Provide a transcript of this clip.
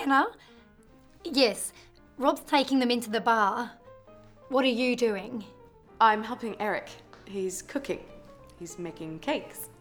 Anna? Yes, Rob's taking them into the bar. What are you doing? I'm helping Eric. He's cooking. He's making cakes.